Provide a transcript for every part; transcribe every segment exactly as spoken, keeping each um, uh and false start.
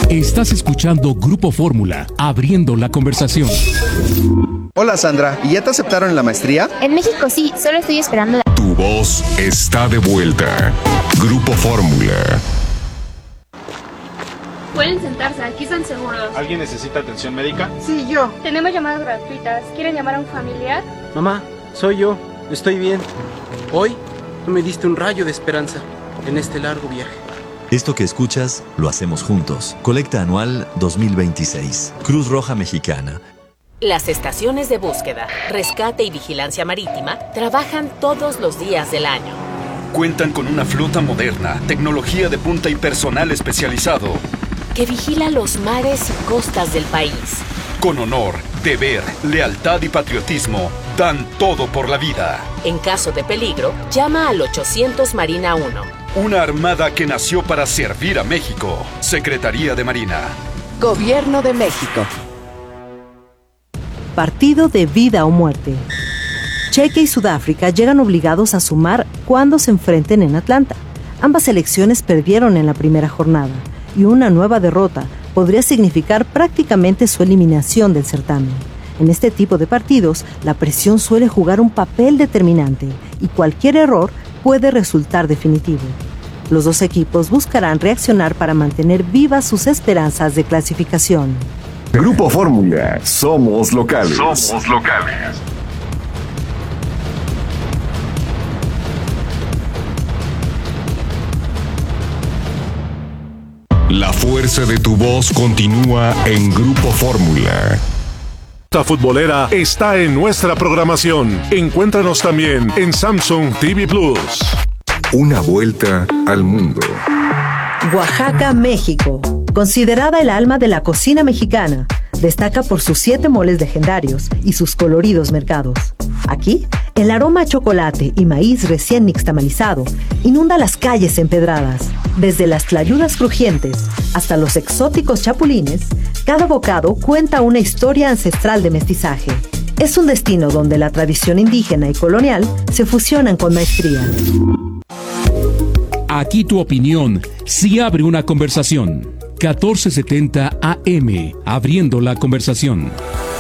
Estás escuchando Grupo Fórmula, abriendo la conversación. Hola Sandra, ¿y ya te aceptaron en la maestría? En México sí, solo estoy esperando la... Tu voz está de vuelta. Grupo Fórmula. Pueden sentarse, aquí están seguros. ¿Alguien necesita atención médica? Sí, yo. Tenemos llamadas gratuitas. ¿Quieren llamar a un familiar? Mamá, soy yo. Estoy bien. Hoy tú me diste un rayo de esperanza en este largo viaje. Esto que escuchas, lo hacemos juntos. Colecta anual dos mil veintiséis. Cruz Roja Mexicana. Las estaciones de búsqueda, rescate y vigilancia marítima trabajan todos los días del año. Cuentan con una flota moderna, tecnología de punta y personal especializado que vigila los mares y costas del país. Con honor, deber, lealtad y patriotismo, dan todo por la vida. En caso de peligro, llama al ochocientos Marina uno. Una armada que nació para servir a México. Secretaría de Marina. Gobierno de México. Partido de vida o muerte. Chequia y Sudáfrica llegan obligados a sumar cuando se enfrenten en Atlanta. Ambas selecciones perdieron en la primera jornada y una nueva derrota podría significar prácticamente su eliminación del certamen. En este tipo de partidos, la presión suele jugar un papel determinante y cualquier error puede resultar definitivo. Los dos equipos buscarán reaccionar para mantener vivas sus esperanzas de clasificación. Grupo Fórmula, somos locales. Somos locales. La fuerza de tu voz continúa en Grupo Fórmula. La futbolera está en nuestra programación. Encuéntranos también en Samsung T V Plus. Una vuelta al mundo. Oaxaca, México. Considerada el alma de la cocina mexicana, destaca por sus siete moles legendarios y sus coloridos mercados. Aquí, el aroma a chocolate y maíz recién nixtamalizado inunda las calles empedradas. Desde las tlayudas crujientes hasta los exóticos chapulines, cada bocado cuenta una historia ancestral de mestizaje. Es un destino donde la tradición indígena y colonial se fusionan con maestría. Aquí tu opinión sí abre una conversación. catorce setenta A M, abriendo la conversación.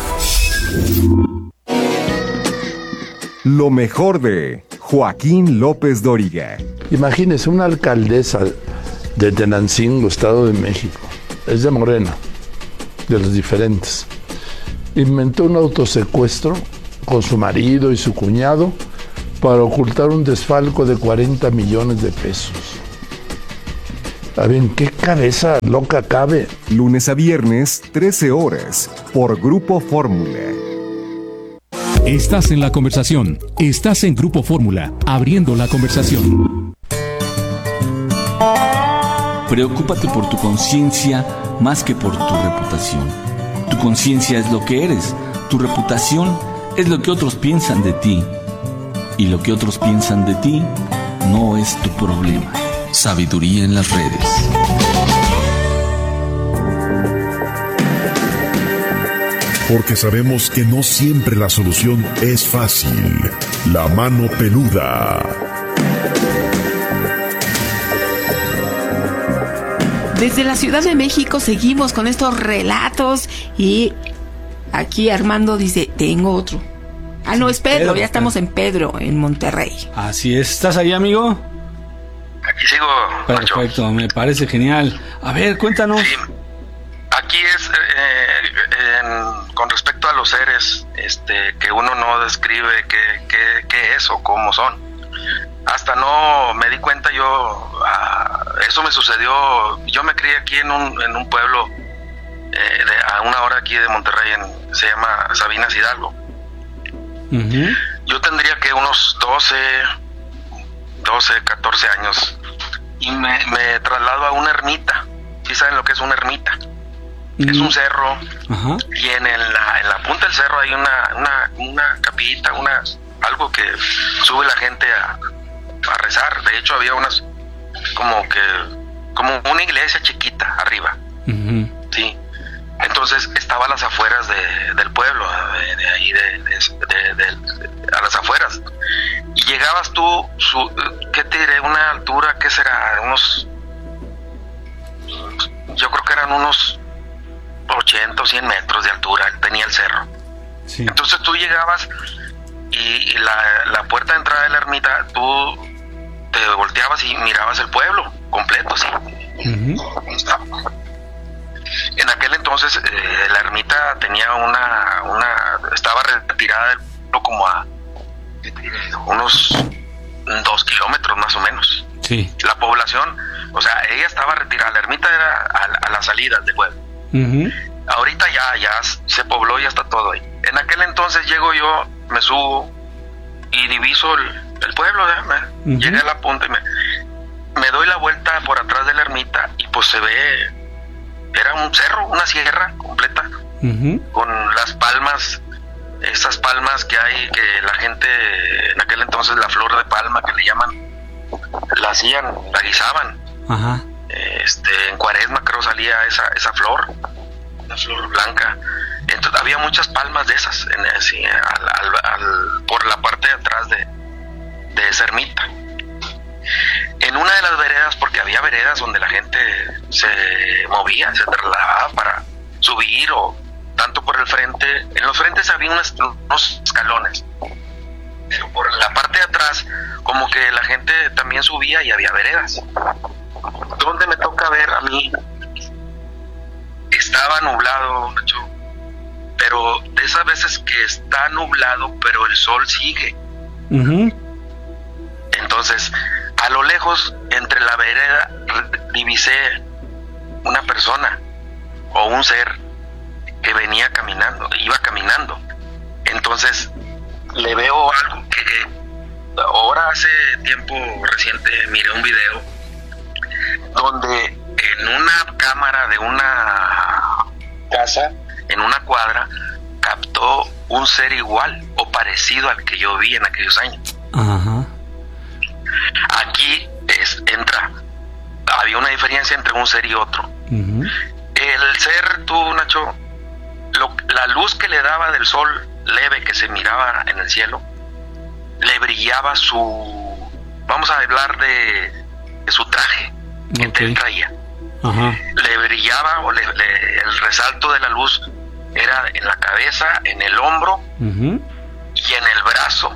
Lo mejor de Joaquín López Dóriga. Imagínese una alcaldesa de Tenancingo, Estado de México. Es de Morena, de los diferentes. Inventó un autosecuestro con su marido y su cuñado para ocultar un desfalco de cuarenta millones de pesos. A ver, ¿en qué cabeza loca cabe? Lunes a viernes, trece horas, por Grupo Fórmula. Estás en la conversación. Estás en Grupo Fórmula, abriendo la conversación. Preocúpate por tu conciencia más que por tu reputación. Tu conciencia es lo que eres. Tu reputación es lo que otros piensan de ti. Y lo que otros piensan de ti no es tu problema. Sabiduría en las redes. Porque sabemos que no siempre la solución es fácil. La mano peluda. Desde la Ciudad de México seguimos con estos relatos y aquí Armando dice, tengo otro. Ah, no, es Pedro, ya estamos en Pedro, en Monterrey. Así es. ¿Estás ahí, amigo? Aquí sigo, Perfecto, Nacho. Me parece genial. A ver, cuéntanos. Sí. Aquí es eh, en, con respecto a los seres este, que uno no describe qué, qué, qué es o cómo son. Hasta no me di cuenta yo, uh, eso me sucedió, yo me crié aquí en un, en un pueblo eh, de, a una hora aquí de Monterrey, en, se llama Sabinas Hidalgo. Uh-huh. Yo tendría que unos doce, catorce años y me, me traslado a una ermita. ¿Sí saben lo que es una ermita? Uh-huh. Es un cerro. Uh-huh. Y en, el, en la punta del cerro hay una, una, una capillita, una, algo que sube la gente a, a rezar. De hecho había unas como que como una iglesia chiquita arriba. Uh-huh. Sí. Entonces estaba a las afueras de, del pueblo, de, de ahí, de, de, de, de, a las afueras. Y llegabas tú, su, ¿qué te diré? Una altura, ¿qué será? Unos, yo creo que eran eran unos ochenta o cien metros de altura, tenía el cerro. Sí. Entonces tú llegabas y la, la puerta de entrada de la ermita, tú te volteabas y mirabas el pueblo completo, sí. Uh-huh. En aquel entonces eh, la ermita tenía una, una, estaba retirada del pueblo como a unos dos kilómetros más o menos. Sí. La población, o sea, ella estaba retirada, la ermita era a, a las salidas del pueblo. Uh-huh. Ahorita ya, ya se pobló, ya está todo ahí. En aquel entonces llego yo, me subo y diviso el, el pueblo, ¿eh? me, uh-huh. Llegué a la punta y me, me doy la vuelta por atrás de la ermita y pues se ve, era un cerro, una sierra completa, uh-huh. con las palmas, esas palmas que hay, que la gente, en aquel entonces la flor de palma que le llaman, la hacían, la guisaban. Ajá. Este, en Cuaresma creo salía esa, esa flor, la flor blanca. Entonces había muchas palmas de esas en, así, al, al, al, por la parte de atrás de, de esa ermita. En una de las veredas, porque había veredas donde la gente se movía, se trasladaba para subir, o tanto por el frente, en los frentes había unos, unos escalones, pero por la parte de atrás como que la gente también subía y había veredas. Donde me toca ver a mí, estaba nublado, Nacho, pero de esas veces que está nublado pero el sol sigue. Uh-huh. Entonces a lo lejos, entre la vereda, divisé una persona o un ser que venía caminando, iba caminando. Entonces le veo algo que, que ahora hace tiempo reciente miré un video donde en una cámara de una casa, en una cuadra, captó un ser igual o parecido al que yo vi en aquellos años. Ajá. Aquí es, entra, había una diferencia entre un ser y otro. Uh-huh. El ser, tú, Nacho, lo, la luz que le daba del sol leve que se miraba en el cielo, le brillaba su, vamos a hablar de, de su traje que okay. él traía. Ajá. Le brillaba, o le, le, el resalto de la luz era en la cabeza, en el hombro, uh-huh. y en el brazo.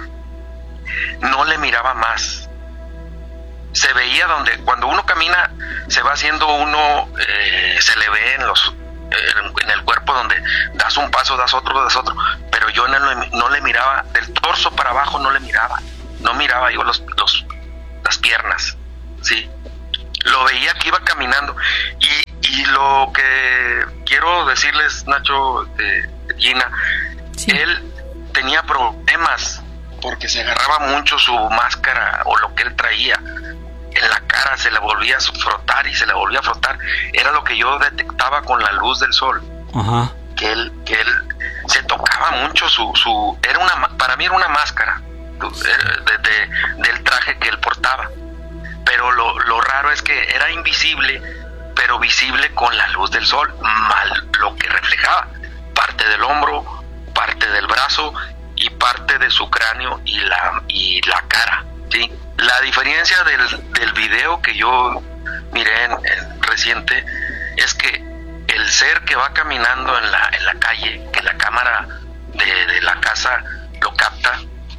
No le miraba más. Se veía donde, cuando uno camina, se va haciendo uno, eh, se le ve en los, eh, en el cuerpo donde das un paso, das otro, das otro, pero yo no, no le miraba, del torso para abajo no le miraba, no miraba yo los, los, las piernas, sí, lo veía que iba caminando, y, y lo que quiero decirles, Nacho, eh, Gina, sí. Él tenía problemas, porque se agarraba mucho su máscara o lo que él traía en la cara, se la volvía a frotar y se la volvía a frotar. Era lo que yo detectaba con la luz del sol. Ajá. Que él, que él se tocaba mucho su, su, era una, para mí era una máscara de, de, del traje que él portaba. Pero lo, lo raro es que era invisible, pero visible con la luz del sol, mal lo que reflejaba, parte del hombro, parte del brazo y parte de su cráneo y la y la cara, ¿sí? La diferencia del, del video que yo miré en, en reciente es que el ser que va caminando en la en la calle, que la cámara de, de la casa lo capta,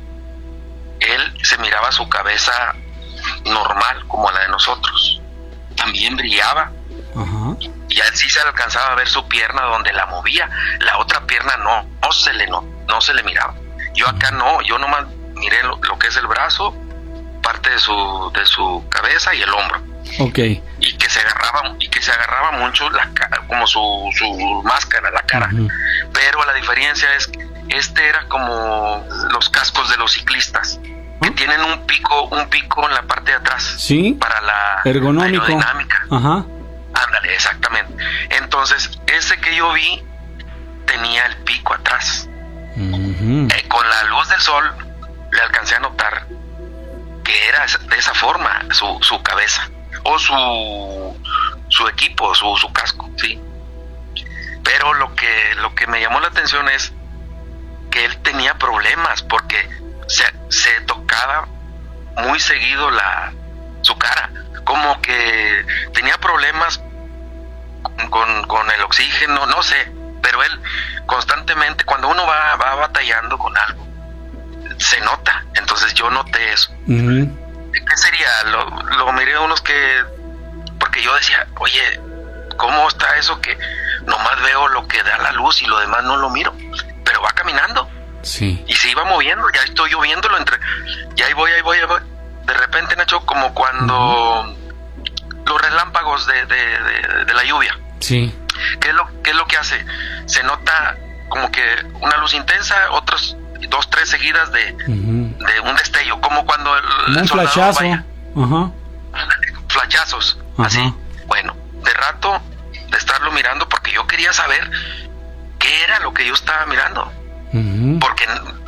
él se miraba su cabeza normal como la de nosotros, también brillaba. Uh-huh. Y así se alcanzaba a ver su pierna donde la movía, la otra pierna no, no se le no, no se le miraba. Yo acá no, yo nomás miré lo, lo que es el brazo, parte de su de su cabeza y el hombro. Okay. Y que se agarraba y que se agarraba mucho la cara, como su su máscara, la cara. Uh-huh. Pero la diferencia es que este era como los cascos de los ciclistas, que ¿Ah? tienen un pico, un pico en la parte de atrás. Sí. Para la ergonómico. Aerodinámica. Ajá. Ándale, exactamente. Entonces, ese que yo vi tenía el pico atrás. Uh-huh. Eh, con la luz del sol le alcancé a notar que era de esa forma su, su cabeza o su su equipo, su, su casco, sí. Pero lo que lo que me llamó la atención es que él tenía problemas porque se, se tocaba muy seguido la su cara, como que tenía problemas con, con, con el oxígeno, no sé, pero él constantemente, cuando uno va, va batallando con algo, se nota. Entonces yo noté eso. Uh-huh. ¿Qué sería? Lo, lo miré a unos que, porque yo decía, oye, ¿cómo está eso que nomás veo lo que da la luz y lo demás no lo miro? Pero va caminando. Sí. Y se iba moviendo, ya estoy yo viéndolo entre, y ahí voy, ahí voy, ahí voy. De repente, Nacho, como cuando uh-huh. los relámpagos de, de, de, de la lluvia. Sí. ¿Qué es lo, qué es lo que hace? Se nota como que una luz intensa, otros dos, tres seguidas de, uh-huh. de un destello, como cuando el, un el soldado flachazo. vaya. Ajá. Flachazos, Ajá. así. Bueno, de rato de estarlo mirando, porque yo quería saber qué era lo que yo estaba mirando. Uh-huh. Porque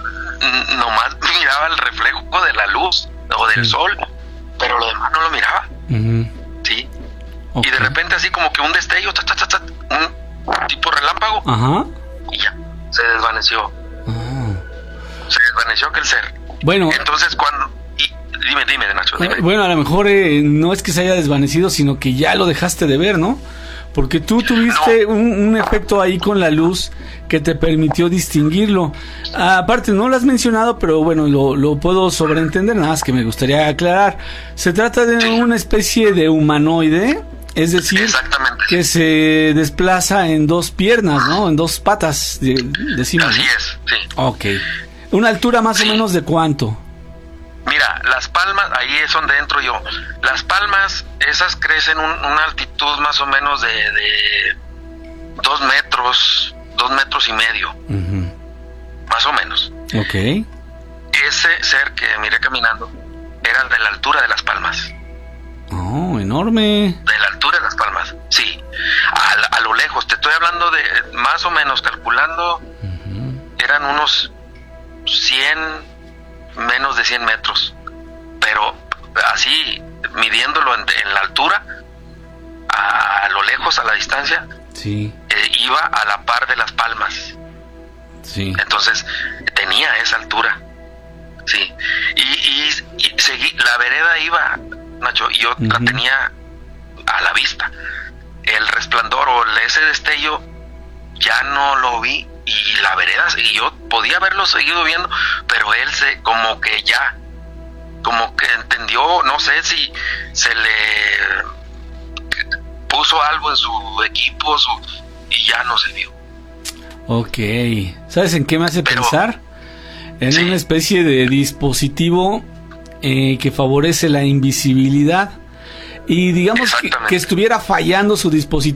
n- nomás miraba el reflejo de la luz o del sí. sol, pero lo demás no lo miraba. Uh-huh. Sí. Okay. Y de repente así como que un destello, ta, ta, ta, ta, un tipo relámpago. Ajá. Y ya, se desvaneció. Ah. Se desvaneció aquel ser. Bueno. Entonces cuando... Y, dime, dime, Nacho, dime. Bueno, a lo mejor eh, no es que se haya desvanecido, sino que ya lo dejaste de ver, ¿no? Porque tú tuviste no. un, un efecto ahí con la luz que te permitió distinguirlo. Ah, aparte, no lo has mencionado, pero bueno, lo, lo puedo sobreentender, nada más que me gustaría aclarar. Se trata de sí. una especie de humanoide, es decir, que se desplaza en dos piernas, ¿no? En dos patas, de, decimos. Así ¿no? es, sí. Ok. ¿Una altura más sí. o menos de cuánto? Mira, las palmas, ahí es donde entro yo. Las palmas, esas crecen un, una altitud más o menos de, de dos metros, dos metros y medio. Uh-huh. Más o menos. Ok. Ese ser que miré caminando era de la altura de las palmas. Oh, enorme. De la altura de las palmas, sí. A, a lo lejos, te estoy hablando de más o menos, calculando, uh-huh. eran unos cien, menos de cien metros. Pero así, midiéndolo en, en la altura, a, a lo lejos, a la distancia, sí. eh, iba a la par de las palmas. Sí. Entonces, tenía esa altura. Sí. Y, y, y seguí, la vereda iba, Nacho, y yo uh-huh. la tenía a la vista. El resplandor o ese destello ya no lo vi, y la vereda, y yo podía haberlo seguido viendo, pero él se, como que ya, como que entendió, no sé si se le puso algo en su equipo, su, y ya no se vio. Ok. ¿Sabes en qué me hace pero, pensar? En sí. una especie de dispositivo eh, que favorece la invisibilidad. Y digamos que, que estuviera fallando su dispositivo.